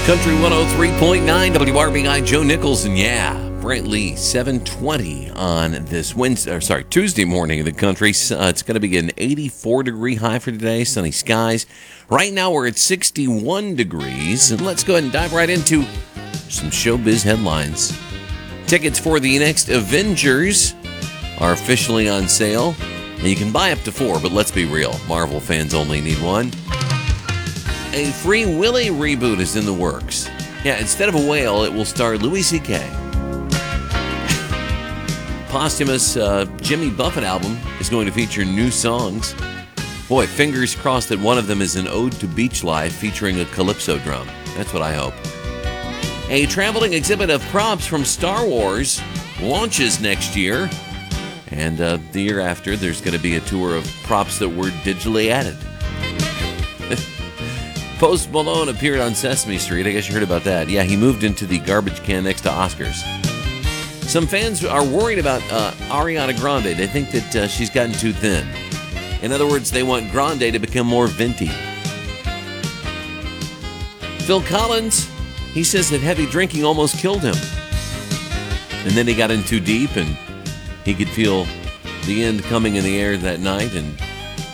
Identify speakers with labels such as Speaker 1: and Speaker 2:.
Speaker 1: Country 103.9 WRBI, Joe Nichols, and Brent Lee, 7:20 on this Tuesday morning in the country. It's going to be an 84-degree high for today, sunny skies. Right now we're at 61 degrees, and let's go ahead and dive right into some showbiz headlines. Tickets for the next Avengers are officially on sale, and you can buy up to 4, but let's be real, Marvel fans only need one. A Free Willy reboot is in the works. Instead of a whale, it will star Louis C.K. Posthumous Jimmy Buffett album is going to feature new songs. Boy, fingers crossed that one of them is an ode to beach life featuring a calypso drum. That's what I hope. A traveling exhibit of props from Star Wars launches next year. And the year after, there's going to be a tour of props that were digitally added. Post Malone appeared on Sesame Street. I guess you heard about that. Yeah, he moved into the garbage can next to Oscars. Some fans are worried about Ariana Grande. They think that she's gotten too thin. In other words, they want Grande to become more venti. Phil Collins, he says that heavy drinking almost killed him. And then he got in too deep and he could feel the end coming in the air that night, and